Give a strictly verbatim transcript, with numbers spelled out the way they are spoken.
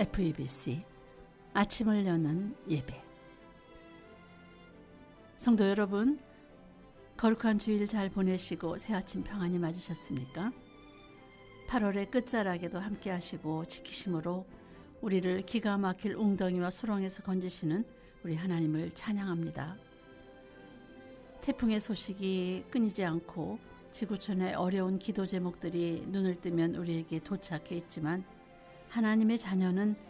에프이비씨 아침을 여는 예배. 성도 여러분, 거룩한 주일 잘 보내시고 새아침 평안히 맞으셨습니까? 팔월의 끝자락에도 함께 하시고 지키심으로 우리를 기가 막힐 웅덩이와 수렁에서 건지시는 우리 하나님을 찬양합니다. 태풍의 소식이 끊이지 않고 지구촌의 어려운 기도 제목들이 눈을 뜨면 우리에게 도착해 있지만 하나님의 자녀는